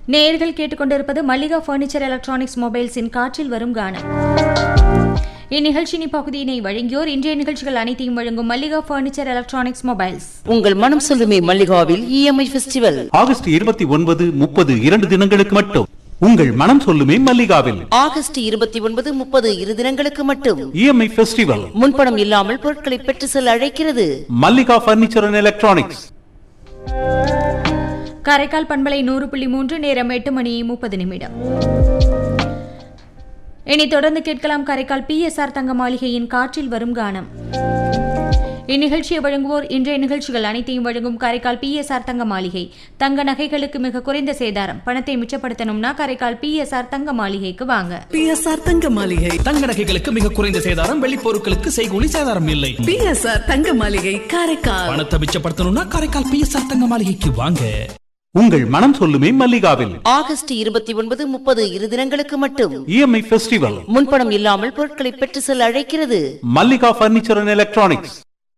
நேயர்கள் கேட்டுக்கொண்டிருப்பது Mallika furniture electronics மொபைல்ஸின் காற்றில் வரும் கானம். இந்நிகழ்ச்சியின் பகுதியினை வழங்கியோர் இன்றைய நிகழ்ச்சிகள் அனைத்தையும் வழங்கும் மல்லிகா பர்னிச்சர் எலக்ட்ரானிக்ஸ் மொபைல்ஸ். உங்கள் மனம் சொல்லுமே மல்லிகாவில் EMI ஃபெஸ்டிவல் ஆகஸ்ட் 29, 30 2 தினங்களுக்கு மட்டும். உங்கள் மனம் சொல்லுமே மல்லிகாவில் ஆகஸ்ட் 29, 30 2 தினங்களுக்கு மட்டும். EMI ஃபெஸ்டிவல் முன்பணம் இல்லாமல் பொருட்களை பெற்று செல்ல அழைக்கிறது Mallika furniture and electronics. Karaikal பண்பலை 100.3 நேரம் 8:30. இனி தொடர்ந்து கேட்கலாம் காரைக்கால் PSR தங்க மாளிகையின் காற்றில் வரும் கானம். இந்நிகழ்ச்சியை வழங்குவோர் இன்றைய நிகழ்ச்சிகள் அனைத்தையும் வழங்கும் காரைக்கால் PSR தங்க மாளிகை. தங்க நகைகளுக்கு மிக குறைந்த சேதாரம். பணத்தை மிச்சப்படுத்தணும்னா காரைக்கால் PSR தங்க மாளிகைக்கு வாங்க. PSR தங்க மாளிகை. தங்க நகைகளுக்கு மிக குறைந்த சேதாரம். வெள்ளி பொருட்களுக்கு செய்கூலி சேதாரம் இல்லை. PSR தங்க மாளிகை காரைக்கால். பணத்தை மிச்சப்படுத்தணும்னா காரைக்கால் PSR தங்க மாளிகைக்கு வாங்க. உங்கள் மனம் சொல்லுமே மல்லிகாவில் ஆகஸ்ட் 29, 30 2 தினங்களுக்கு மட்டும். EMI ஃபெஸ்டிவல் முன்பணம் இல்லாமல் பொருட்களை பெற்று செல்ல அழைக்கிறது மல்லிகா பர்னிச்சர் அண்ட் எலக்ட்ரானிக்ஸ்.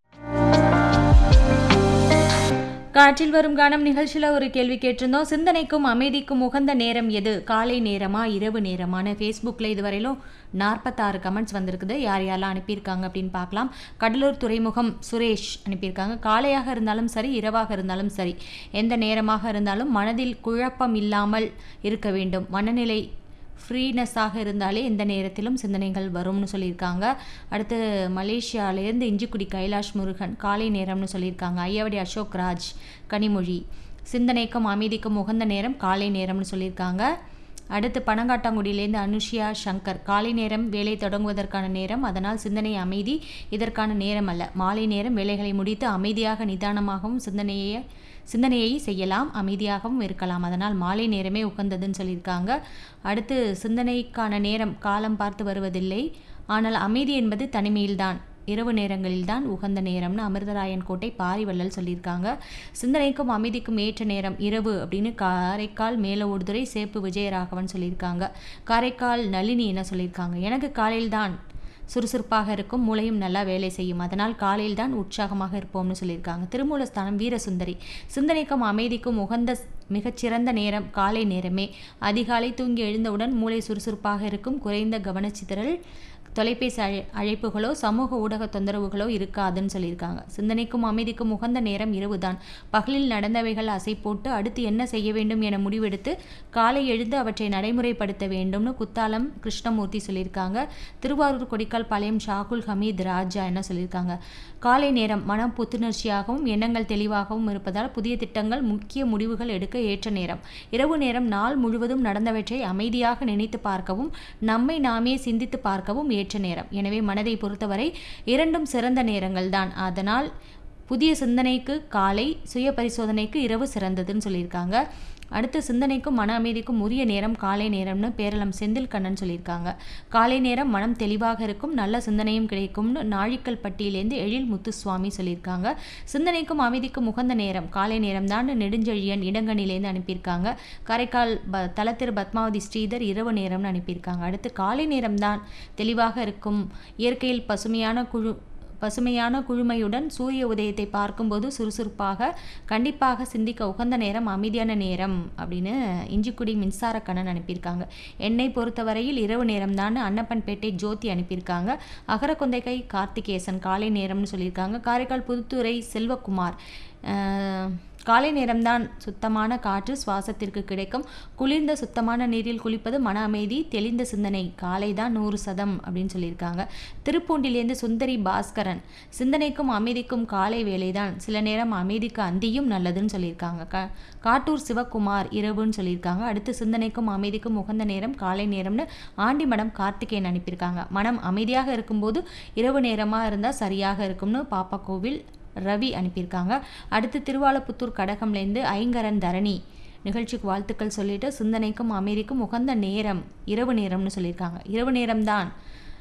காற்றில் வரும் கானம் நிகழ்ச்சியில் ஒரு கேள்வி கேட்டிருந்தோம். சிந்தனைக்கும் அமைதிக்கும் உகந்த நேரம் எது? காலை நேரமா இரவு நேரமான? ஃபேஸ்புக்கில் இதுவரையிலும் 46 கமெண்ட்ஸ் வந்திருக்குது. யார் யாரெல்லாம் அனுப்பியிருக்காங்க அப்படின்னு பார்க்கலாம். கடலூர் துறைமுகம் சுரேஷ் அனுப்பியிருக்காங்க. காலையாக இருந்தாலும் சரி இரவாக இருந்தாலும் சரி எந்த நேரமாக இருந்தாலும் மனதில் குழப்பம் இல்லாமல் இருக்க வேண்டும். மனநிலை ஃப்ரீனஸாக இருந்தாலே எந்த நேரத்திலும் சிந்தனைகள் வரும்னு சொல்லியிருக்காங்க. அடுத்து மலேசியாவிலேருந்து இஞ்சிக்குடி கைலாஷ் முருகன் காலை நேரம்னு சொல்லியிருக்காங்க. ஐயாவடி அசோக் ராஜ் கனிமொழி சிந்தனைக்கும் அமைதிக்கும் உகந்த நேரம் காலை நேரம்னு சொல்லியிருக்காங்க. அடுத்து பனங்காட்டாங்குடியிலேருந்து அனுஷியா சங்கர் காலை நேரம் வேலை தொடங்குவதற்கான நேரம், அதனால் சிந்தனை அமைதி இதற்கான நேரம் அல்ல. மாலை நேரம் வேலைகளை முடித்து அமைதியாக நிதானமாகவும் சிந்தனையை செய்யலாம், அமைதியாகவும் இருக்கலாம், அதனால் மாலை நேரமே உகந்ததுன்னு சொல்லியிருக்காங்க. அடுத்து சிந்தனைக்கான நேரம் காலம் பார்த்து வருவதில்லை, ஆனால் அமைதி என்பது தனிமையில்தான், இரவு நேரங்களில்தான் உகந்த நேரம்னு அமிர்தராயன் கோட்டை பாரிவள்ளல் சொல்லியிருக்காங்க. சிந்தனைக்கும் அமைதிக்கும் ஏற்ற நேரம் இரவு அப்படின்னு காரைக்கால் மேலோடுதுறை சேப்பு விஜயராகவன் சொல்லியிருக்காங்க. காரைக்கால் நளினி என்ன சொல்லியிருக்காங்க? எனக்கு காலையில்தான் சுறுசுறுப்பாக இருக்கும், மூளையும் நல்லா வேலை செய்யும், அதனால் காலையில் தான் உற்சாகமாக இருப்போம்னு சொல்லியிருக்காங்க. திருமூலஸ்தானம் வீரசுந்தரி சிந்தனைக்கும் அமைதிக்கும் உகந்த மிகச்சிறந்த நேரம் காலை நேரமே. அதிகாலை தூங்கி எழுந்தவுடன் மூளை சுறுசுறுப்பாக இருக்கும், குறைந்த கவனச்சிதறல், தொலைபேசி அழைப்புகளோ சமூக ஊடக தொந்தரவுகளோ இருக்காதுன்னு சொல்லியிருக்காங்க. சிந்தனைக்கும் அமைதிக்கும் உகந்த நேரம் இரவுதான். பகலில் நடந்தவைகள் அசை போட்டு அடுத்து என்ன செய்ய வேண்டும் என முடிவெடுத்து காலை எழுந்து அவற்றை நடைமுறைப்படுத்த வேண்டும்னு குத்தாலம் கிருஷ்ணமூர்த்தி சொல்லியிருக்காங்க. திருவாரூர் கொடிக்கால் பாளையம் ஷாகுல் ஹமீத் ராஜா என்ன சொல்லியிருக்காங்க? காலை நேரம் மனம் புத்துணர்ச்சியாகவும் எண்ணங்கள் தெளிவாகவும் இருப்பதால் புதிய திட்டங்கள் முக்கிய முடிவுகள் எடுக்க ஏற்ற நேரம். இரவு நேரம் நாள் முழுவதும் நடந்தவற்றை அமைதியாக நினைத்து பார்க்கவும் நம்மை நாமே சிந்தித்து பார்க்கவும் ஏற்ற நேரம். எனவே மனதை பொறுத்தவரை இரண்டும் சிறந்த நேரங்கள் தான். அதனால் புதிய சிந்தனைக்கு காலை, சுய பரிசோதனைக்கு இரவு சிறந்ததுன்னு சொல்லியிருக்காங்க. அடுத்து சிந்தனைக்கும் மன அமைதிக்கும் உரிய நேரம் காலை நேரம்னு பேரளம் செந்தில் கண்ணன் சொல்லியிருக்காங்க. காலை நேரம் மனம் தெளிவாக இருக்கும், நல்ல சிந்தனையும் கிடைக்கும்னு நாழிக்கல் பட்டியிலேருந்து எழில் முத்துசுவாமி சொல்லியிருக்காங்க. சிந்தனைக்கும் அமைதிக்கும் உகந்த நேரம் காலை நேரம் தான் நெடுஞ்செழியன் இடங்கணிலேருந்து அனுப்பியிருக்காங்க. காரைக்கால் தலத்திரு பத்மாவதி ஸ்ரீதர் இரவு நேரம்னு அனுப்பியிருக்காங்க. அடுத்து காலை நேரம்தான் தெளிவாக இருக்கும், இயற்கையில் பசுமையான குழுமையுடன் சூரிய உதயத்தை பார்க்கும்போது சுறுசுறுப்பாக கண்டிப்பாக சிந்திக்க உகந்த நேரம் அமைதியான நேரம் அப்படின்னு இஞ்சிக்குடி மின்சார கண்ணன் அனுப்பியிருக்காங்க. என்னை பொறுத்தவரையில் இரவு நேரம் தான் அன்னப்பன்பேட்டை ஜோதி அனுப்பியிருக்காங்க. அகரகொந்தைக்கை கார்த்திகேசன் காலை நேரம்னு சொல்லியிருக்காங்க. காரைக்கால் புதுத்துறை செல்வகுமார் காலை நேரம்தான் சுத்தமான காற்று சுவாசத்திற்கு கிடைக்கும், குளிர்ந்த சுத்தமான நீரில் குளிப்பது மன அமைதி, தெளிந்த சிந்தனை, காலை தான் 100% அப்படின்னு சொல்லியிருக்காங்க. திருப்பூண்டிலேருந்து சுந்தரி பாஸ்கரன் சிந்தனைக்கும் அமைதிக்கும் காலை வேலைதான், சில நேரம் அமைதிக்கு அந்தியும் நல்லதுன்னு சொல்லியிருக்காங்க. காட்டூர் சிவகுமார் இரவுன்னு சொல்லியிருக்காங்க. அடுத்து சிந்தனைக்கும் அமைதிக்கும் உகந்த நேரம் காலை நேரம்னு ஆண்டிமடம் கார்த்திகேயன் அனுப்பியிருக்காங்க. மனம் அமைதியாக இருக்கும்போது இரவு நேரமாக இருந்தால் சரியாக இருக்கும்னு பாப்பா கோவில் ரவி அனுப்பியிருக்காங்க. அடுத்து திருவாலப்புத்தூர் கடகம்லேருந்து ஐங்கரன் தரணி நிகழ்ச்சிக்கு வாழ்த்துக்கள் சொல்லிட்டு சிந்தனைக்கும் அமைதிக்கும் உகந்த நேரம் இரவு நேரம்னு சொல்லியிருக்காங்க. இரவு நேரம்தான்